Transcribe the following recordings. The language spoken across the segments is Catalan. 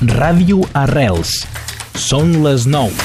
Ràdio Arrels. Són les 9.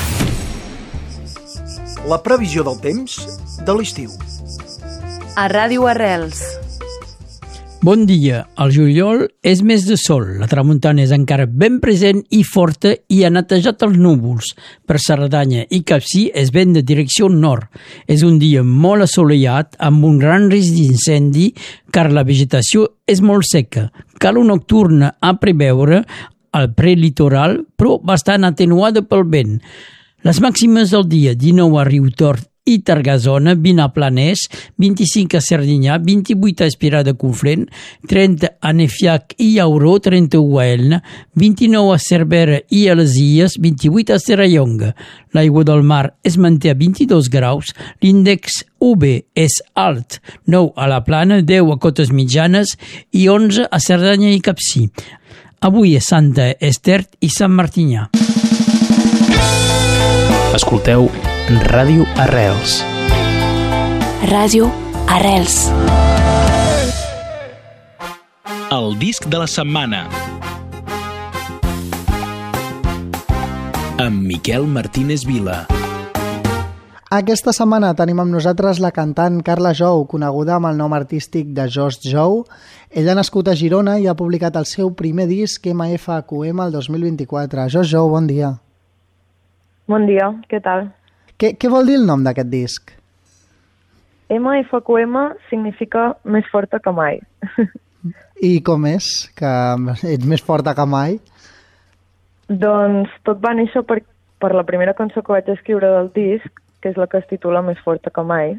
La previsió del temps de l'estiu. A Ràdio Arrels. Bon dia. El juliol és mes de sol. La tramuntana és encara ben present i forta i ha netejat els núvols. Per Cerdanya i Capcir és vent de direcció nord. És un dia molt assolellat amb un gran risc d'incendi car la vegetació és molt seca. Calor nocturna a preveure al prelitoral, però bastant atenuada pel vent. Les màximes del dia: 19 a Riutort i Targasona, 20 a Planès, 25 a Serdinyà, 28 a Espirà de Conflent, 30 a Nefiac i Llauró, 31 a Elna, 29 a Cervera i a les Illes, 28 a Serrallonga. L'aigua del mar es manté a 22 graus, l'índex UV és alt, 9 a la Plana, 10 a Cotes Mitjanes i 11 a Cerdanya i Capcir. Avui és Santa Ester i Sant Martinyà. Escolteu Ràdio Arrels. Ràdio Arrels. El disc de la setmana. Amb Miquel Martínez Vila. Aquesta setmana tenim amb nosaltres la cantant Carla Jou, coneguda amb el nom artístic de Jost Jou. Ella ha nascut a Girona i ha publicat el seu primer disc MFQM el 2024. Jost Jou, bon dia. Bon dia, què tal? Què vol dir el nom d'aquest disc? MFQM significa més forta que mai. I com és? Que ets més forta que mai? Doncs tot va néixer per la primera cançó que vaig escriure del disc, que és la que es titula Més forta que mai.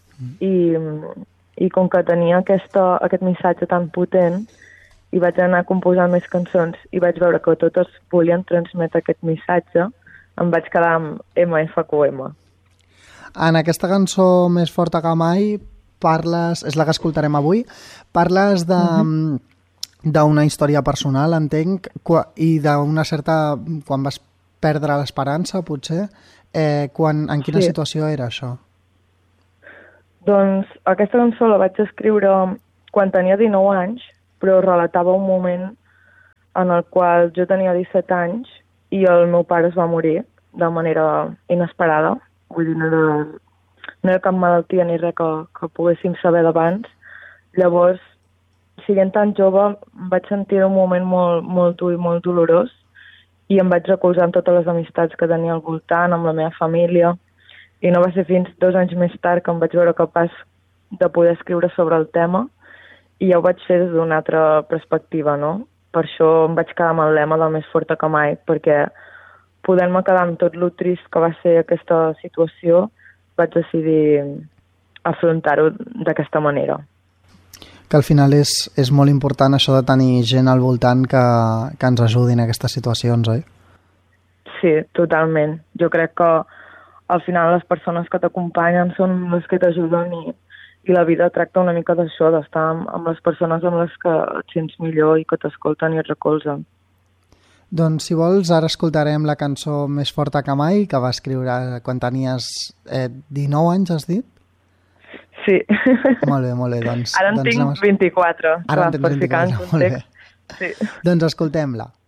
I com que tenia aquest missatge tan potent, i vaig anar composant més cançons i vaig veure que totes volien transmetre aquest missatge, em vaig quedar amb MFQM. En aquesta cançó Més forta que mai parles, és la que escoltarem avui, parles d'una història personal, entenc, i d'una certa... quan vas perdre l'esperança, potser, en quina situació era això? Doncs aquesta cançó la vaig escriure quan tenia 19 anys, però relatava un moment en el qual jo tenia 17 anys i el meu pare es va morir de manera inesperada. Vull dir, no era cap malaltia ni res que poguéssim saber d'abans. Llavors, sent tan jove, em vaig sentir un moment molt dur i molt dolorós i em vaig recolzar en totes les amistats que tenia al voltant, amb la meva família, i no va ser fins 2 anys més tard que em vaig veure capaç de poder escriure sobre el tema i ja ho vaig fer des d'una altra perspectiva, no? Per això em vaig quedar amb el lema de Més forta que mai, perquè podent-me quedar amb tot lo trist que va ser aquesta situació, vaig decidir afrontar-ho d'aquesta manera. Que al final és molt important això de tenir gent al voltant que ens ajudi en aquestes situacions, oi? Sí, totalment. Jo crec que al final les persones que t'acompanyen són les que t'ajuden i la vida tracta una mica d'això, d'estar amb les persones amb les que et sents millor i que t'escolten i et recolzen. Doncs, si vols, ara escoltarem la cançó Més forta que mai, que va escriure quan tenies 19 anys, has dit? Sí. Molt bé. Doncs, ara en tinc 24. Ara en tens 24, molt bé. Sí. Doncs escoltem-la.